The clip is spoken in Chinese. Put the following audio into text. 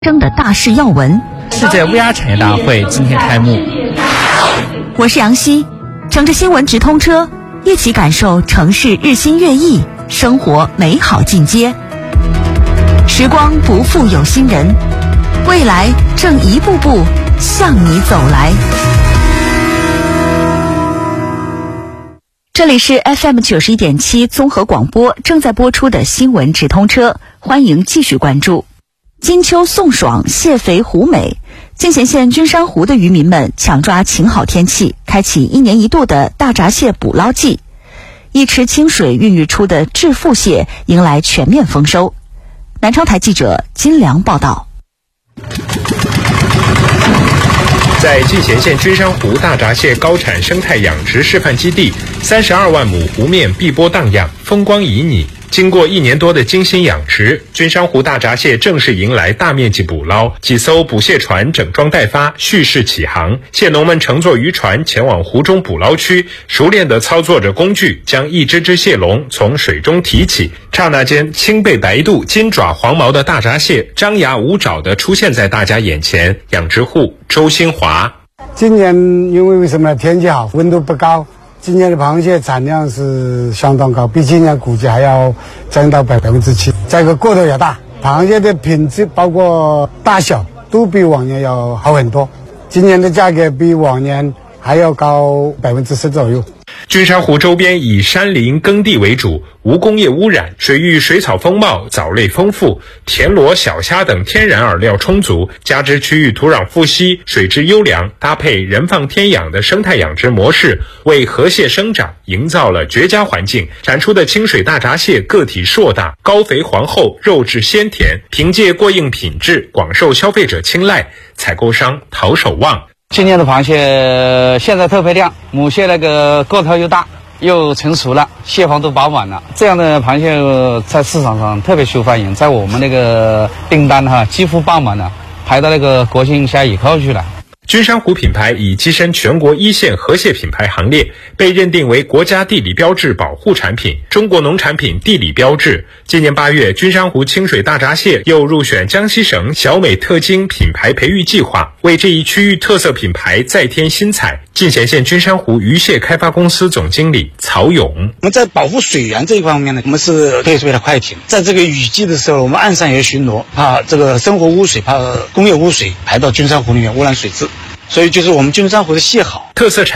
生的大事要闻。 世界 VR 产业大会今天开幕。 我是杨希，乘着新闻直通车，一起感受城市日新月异，生活美好进阶。时光不负有心人，未来正一步步向你走来。这里是 FM 91.7综合广播正在播出的新闻直通车，欢迎继续关注。金秋送爽，蟹肥湖美。进贤县君山湖的渔民们抢抓晴好天气，开启1年1度的大闸蟹捕捞季。一池清水孕育出的致富蟹迎来全面丰收。南昌台记者金良报道。 在进贤县君山湖大闸蟹高产生态养殖示范基地，32万亩湖面碧波荡漾，风光旖旎。经过1年多的精心养殖，君山湖大闸蟹正式迎来大面积捕捞，几艘捕蟹船整装待发，蓄势起航。蟹农们乘坐渔船前往湖中捕捞区，熟练地操作着工具，将一只只蟹笼从水中提起。刹那间，青背白肚、金爪黄毛的大闸蟹张牙舞爪地出现在大家眼前。养殖户周新华： 今年因为什么天气好，温度不高，今年的螃蟹产量是相当高，比今年估计还要增到7%。再一个个头也大，螃蟹的品质包括大小都比往年要好很多。今年的价格比往年还要高10%左右。 君山湖周边以山林耕地为主，无工业污染，水域水草丰茂，藻类丰富，田螺、小虾等天然饵料充足，加之区域土壤富硒，水质优良，搭配人放天养的生态养殖模式，为河蟹生长营造了绝佳环境。产出的清水大闸蟹个体硕大，高肥黄厚，肉质鲜甜，凭借过硬品质，广受消费者青睐。采购商陶守旺： 今年的螃蟹现在特别亮，母蟹那个个头又大又成熟了，蟹黄都饱满了，这样的螃蟹在市场上特别受欢迎，在我们那个订单几乎爆满了，排到那个国庆虾以后去了。 君山湖品牌已跻身全国1线河蟹品牌行列，被认定为国家地理标志保护产品、中国农产品地理标志。今年8月，君山湖清水大闸蟹又入选江西省小美特精品牌培育计划，为这一区域特色品牌再添新彩。进贤县君山湖渔蟹开发公司总经理曹勇： 我们在保护水源这一方面呢，我们是特别的快艇。在这个雨季的时候，我们岸上也巡逻，怕这个生活污水、怕工业污水排到君山湖里面污染水质。所以就是我们君山湖的蟹好， 特色产